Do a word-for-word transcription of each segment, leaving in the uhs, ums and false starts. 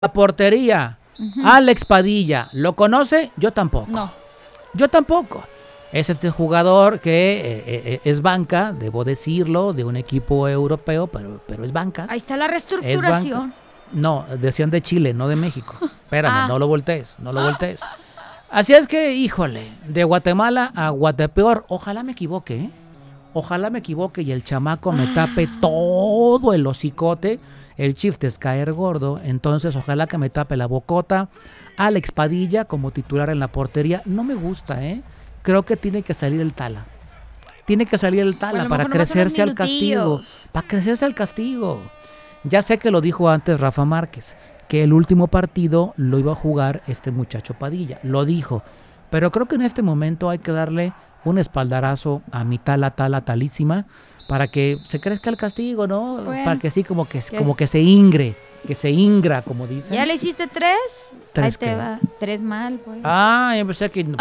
La portería, Ujú. Alex Padilla, ¿lo conoce? Yo tampoco. No. Yo tampoco. Es este jugador que eh, eh, es banca, debo decirlo, de un equipo europeo, pero, pero es banca. Ahí está la Es banca. reestructuración. No, decían de Chile, no de México. Espérame, Ah. no lo voltees, no lo voltees. Así es que, híjole, de Guatemala a Guatepeor, ojalá me equivoque, ¿eh? Ojalá me equivoque y el chamaco me tape todo el hocicote. El chiste es caer gordo, entonces ojalá que me tape la bocota. Alex Padilla como titular en la portería, no me gusta, ¿eh? Creo que tiene que salir el Tala. Tiene que salir el Tala Bueno, para mejor nomás unos crecerse al castigo. minutillos. Para crecerse al castigo. Ya sé que lo dijo antes Rafa Márquez, que el último partido lo iba a jugar este muchacho Padilla. Lo dijo. Pero creo que en este momento hay que darle un espaldarazo a mi Tala, Tala, Talísima, para que se crezca el castigo, ¿no? Bueno. Para que sí, como que, ¿Qué? como que se ingre, que se ingra, como dicen. ¿Ya le hiciste tres? ¿Tres Ahí te qué? va. Tres mal, pues. Ah, yo pensé que...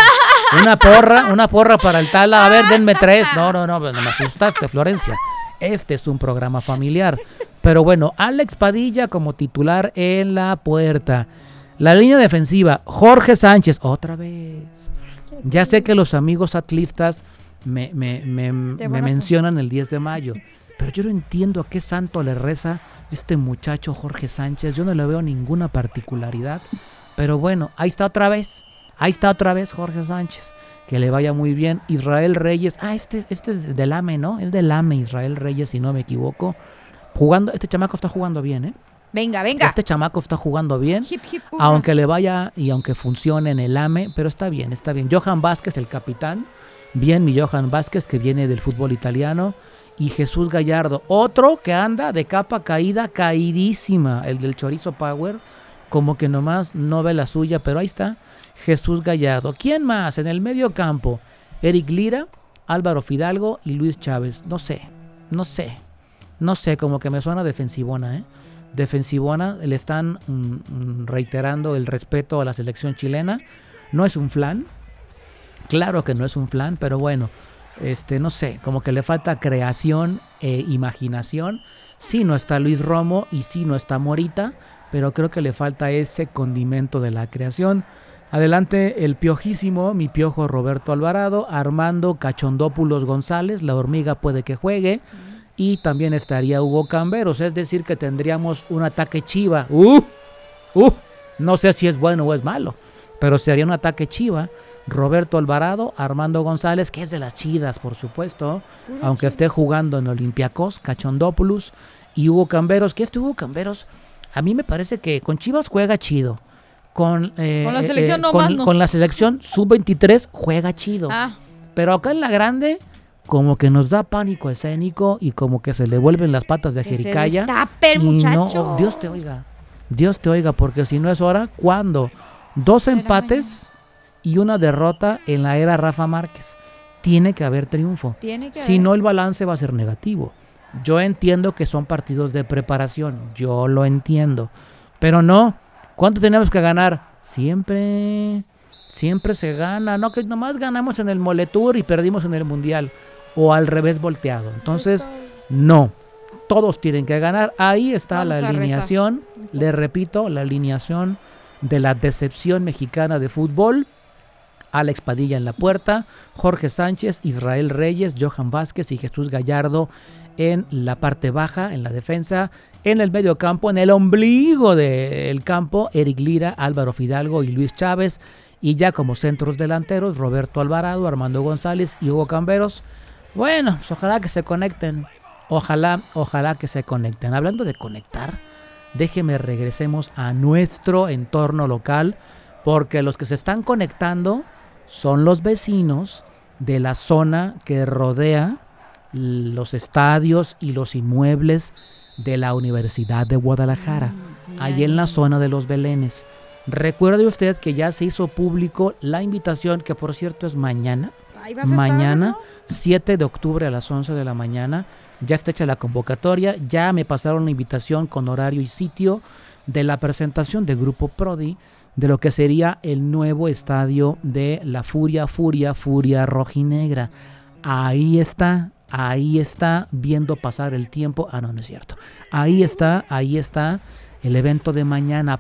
Una porra, una porra para el Tala. A ver, denme tres. No, no, no, no me asustaste, Florencia. Este es un programa familiar. Pero bueno, Alex Padilla como titular en la puerta. La línea defensiva, Jorge Sánchez, otra vez. Ya sé que los amigos atlistas me, me, me, me van a- mencionan el diez de mayo, pero yo no entiendo a qué santo le reza este muchacho Jorge Sánchez. Yo no le veo ninguna particularidad. Pero bueno, ahí está otra vez. Ahí está otra vez Jorge Sánchez. Que le vaya muy bien. Israel Reyes. Ah, este, este es del A M E, ¿no? El del A M E, Israel Reyes, si no me equivoco. Jugando, este chamaco está jugando bien, ¿eh? Venga, venga. Este chamaco está jugando bien. Hip, hip, hurra. Aunque le vaya y aunque funcione en el A M E, pero está bien, está bien. Johan Vázquez, el capitán. Bien, mi Johan Vázquez, que viene del fútbol italiano. Y Jesús Gallardo, otro que anda de capa caída, caidísima. El del Chorizo Power, como que nomás no ve la suya, pero ahí está. Jesús Gallardo. ¿Quién más? En el medio campo, Eric Lira, Álvaro Fidalgo y Luis Chávez. No sé, no sé. No sé, como que me suena defensivona, ¿eh? Defensivona, le están mm, mm, reiterando el respeto a la selección chilena. No es un flan, claro que no es un flan, pero bueno, este, no sé, como que le falta creación e imaginación. Sí no está Luis Romo y sí no está Morita, pero creo que le falta ese condimento de la creación. Adelante el piojísimo, mi piojo Roberto Alvarado, Armando Cachondópulos González, la hormiga puede que juegue. Y también estaría Hugo Camberos, es decir que tendríamos un ataque chiva. ¡Uh! ¡Uh! No sé si es bueno o es malo, pero sería un ataque chiva. Roberto Alvarado, Armando González, que es de las chidas, por supuesto, Puro aunque esté jugando en Olympiacos, Cachondópolis, y Hugo Camberos, que este Hugo Camberos, a mí me parece que con Chivas juega chido. Con, eh, Con la eh, selección eh, nomás con, no. con la selección sub veintitrés juega chido. Ah, Pero acá en la grande, como que nos da pánico escénico y como que se le vuelven las patas de que se jericaya. destape el Y muchacho. no, Dios te oiga, Dios te oiga, porque si no es hora, ¿cuándo? Dos Será empates y una derrota en la era Rafa Márquez. Tiene que haber triunfo. Tiene que Si haber. no, el balance va a ser negativo. Yo entiendo que son partidos de preparación, yo lo entiendo. Pero no, ¿cuánto tenemos que ganar? Siempre, siempre se gana. No, que nomás ganamos en el Moletour y perdimos en el Mundial. O al revés volteado. Entonces, no. Todos tienen que ganar. Ahí está Vamos la a rezar. alineación. Le repito, la alineación de la decepción mexicana de fútbol. Alex Padilla en la puerta, Jorge Sánchez, Israel Reyes, Johan Vázquez y Jesús Gallardo en la parte baja, en la defensa. En el medio campo, en el ombligo del campo, Eric Lira, Álvaro Fidalgo y Luis Chávez. Y ya como centros delanteros, Roberto Alvarado, Armando González y Hugo Camberos. Bueno, pues ojalá que se conecten. Ojalá, ojalá que se conecten. Hablando de conectar, déjeme regresemos a nuestro entorno local, porque los que se están conectando son los vecinos de la zona que rodea los estadios y los inmuebles de la Universidad de Guadalajara, ahí en la zona de los Belenes. Recuerde usted que ya se hizo público la invitación, que por cierto es mañana, Ahí vas a estar, mañana, ¿no? siete de octubre a las once de la mañana. Ya está hecha la convocatoria, ya me pasaron la invitación con horario y sitio de la presentación de Grupo Prodi, de lo que sería el nuevo estadio de la Furia, Furia, Furia Rojinegra. Ahí está, ahí está, viendo pasar el tiempo. Ah, no, no es cierto. Ahí está, ahí está el evento de mañana,